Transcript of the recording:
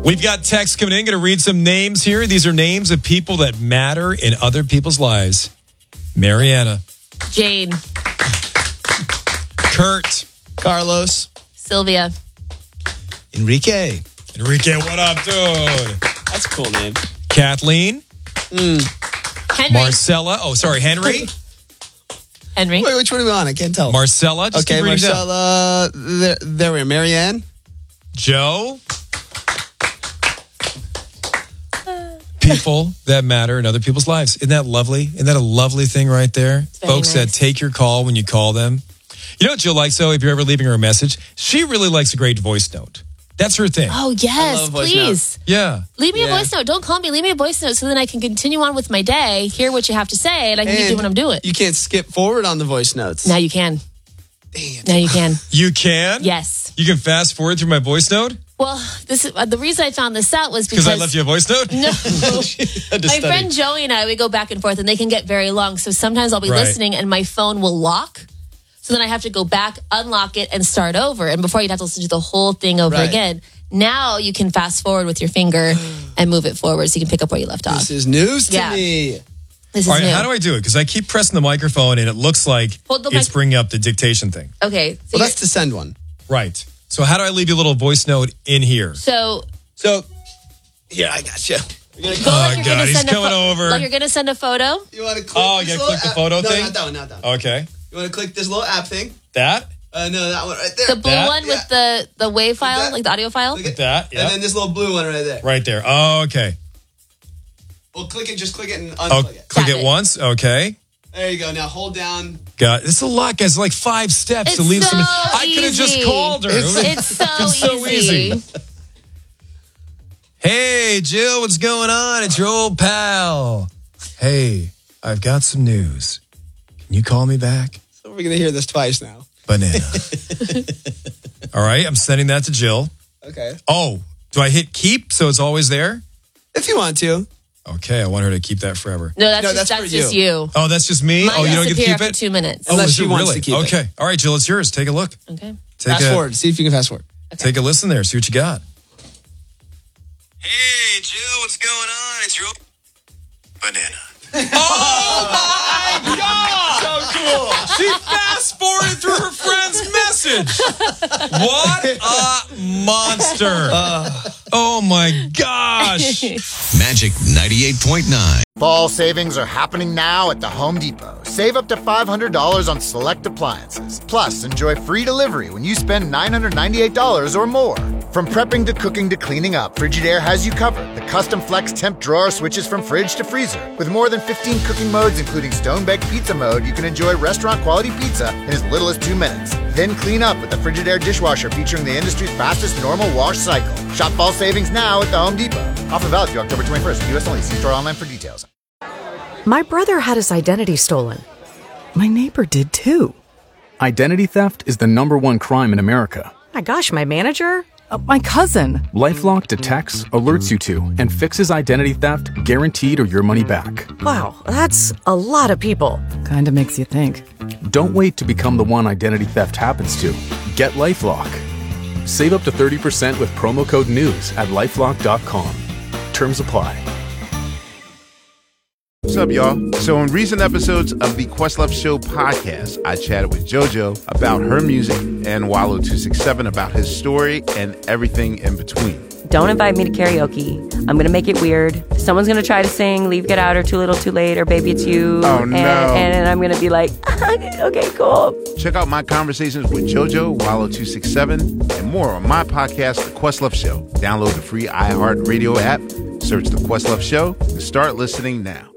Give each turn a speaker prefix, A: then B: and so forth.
A: We've got texts coming in. Going to read some names here. These are names of people that matter in other people's lives. Mariana.
B: Jane.
A: Kurt.
C: Carlos.
B: Sylvia.
C: Enrique.
A: Enrique, what up, dude?
C: That's a cool name.
A: Kathleen.
B: Henry.
A: Marcella. Oh, sorry, Henry.
B: Henry.
C: Wait, which one are we on? I can't tell.
A: Marcella. Just
C: Okay,
A: keep reading down.
C: Marcella. There we are. Marianne.
A: Joe. People that matter in other people's lives. Isn't that lovely? Isn't that a lovely thing right there?
B: Very
A: Folks
B: nice.
A: that take your call when you call them. You know what Jill likes, though, if you're ever leaving her a message? She really likes a great voice note. That's her thing.
B: Oh,
C: I
B: yes,
C: love voice
B: please.
A: Yeah.
B: Leave me a
C: Yeah.
B: voice note. Don't call me. Leave me a voice note so then I can continue on with my day, hear what you have to say, and I can keep doing what I'm doing.
C: You can't skip forward on the voice notes.
B: Now you can.
C: Damn.
B: Now you can.
A: You can?
B: Yes.
A: You can fast forward through my voice note?
B: Well, this is the reason I found this out was
A: Because
B: because
A: I left you a voice note?
B: No.
C: Had to
B: My
C: study.
B: friend Joey and I, we go back and forth, and they can get very long. So sometimes I'll be
A: Right.
B: listening, and my phone will lock. So then I have to go back, unlock it, and start over. And before, you'd have to listen to the whole thing over
C: Right.
B: again. Now you can fast forward with your finger and move it forward so you can pick up where you left off.
C: This is news to
B: Yeah.
C: me.
B: This is
A: All right,
B: new.
A: how do I do it? Because I keep pressing the microphone and it looks like
B: Hold the
A: it's
B: mic-
A: bringing up the dictation thing.
B: Okay. So,
C: Well, that's to send one.
A: Right. So how do I leave you a little voice note in here?
B: so
C: So, here, I got you.
B: go like
A: Oh,
B: you're
A: God,
B: gonna
A: he's
B: send
A: coming
B: a
A: over.
B: Like you're going to send a photo.
C: You want to click
A: Oh,
C: this
A: you gotta
C: little
A: click the
C: app-
A: photo
C: no,
A: thing?
C: not that one, not that one.
A: Okay.
C: You want to click this little app thing?
A: That?
C: No, that one right there.
B: The blue
A: That?
B: one with the WAV file,
C: that?
B: like the audio file.
C: Click it.
A: That, yeah.
C: And then this little blue one right there.
A: Right there. Oh, okay.
C: Well, click it, just click it and
A: Oh,
C: unplug it.
A: click
B: Tap
A: it
B: it.
A: once. Okay.
C: There you go. Now hold down.
A: Got this is a lot, guys. Like 5 steps
B: It's
A: to leave some.
B: so
A: I could have just
B: easy.
A: called her.
B: It's so,
A: It's so easy. Hey, Jill, what's going on? It's your old pal. Hey, I've got some news. Can you call me back?
C: So we're going to hear this twice now.
A: Banana. All right, I'm sending that to Jill.
C: Okay.
A: Oh, do I hit keep so it's always there?
C: If you want to.
A: Okay, I want her to keep that forever.
B: No, that's
C: No,
B: just,
C: that's
B: that's
C: for
B: just
C: you.
B: you.
A: Oh, that's just me?
B: Mine
A: Oh, you don't get to
B: disappear
A: keep
B: after
A: it?
B: 2 minutes.
C: Unless
A: is
C: she
A: it
C: wants
A: really?
C: to keep it.
A: Okay. All right, Jill, it's yours. Take a look.
B: Okay.
C: Fast forward. See if you can fast forward.
A: Take a listen there. See what you got. Hey, Jill, what's going on? It's your banana. Oh my God! So cool. She fast forwarded through her friend's message. What a monster! Oh my gosh!
D: Magic 98.9.
E: Fall savings are happening now at the Home Depot. Save up to $500 on select appliances. Plus, enjoy free delivery when you spend $998 or more. From prepping to cooking to cleaning up, Frigidaire has you covered. The custom flex temp drawer switches from fridge to freezer. With more than 15 cooking modes, including stone-baked pizza mode, you can enjoy restaurant-quality pizza in as little as 2 minutes. Then clean up with the Frigidaire dishwasher featuring the industry's fastest normal wash cycle. Shop fall savings now at the Home Depot. Offer valid through October 21st. U.S. only. See store online for details.
F: My brother had his identity stolen. My neighbor did too.
G: Identity theft is the #1 crime in America.
F: My gosh, my manager?
G: My cousin. LifeLock detects, alerts you to, and fixes identity theft guaranteed or your money back.
F: Wow, that's a lot of people.
G: Kinda makes you think. Don't wait to become the one identity theft happens to. Get LifeLock. Save up to 30% with promo code NEWS at lifelock.com. Terms apply.
H: What's up, y'all? So in recent episodes of the Questlove Show podcast, I chatted with JoJo about her music and Wallow267 about his story and everything in between.
I: Don't invite me to karaoke. I'm going to make it weird. Someone's going to try to sing Leave, Get Out, or Too Little, Too Late, or Baby It's You.
H: Oh, no.
I: And I'm going to be like, okay, cool.
H: Check out my conversations with JoJo, Wallow267, and more on my podcast, The Questlove Show. Download the free iHeartRadio app, search The Questlove Show, and start listening now.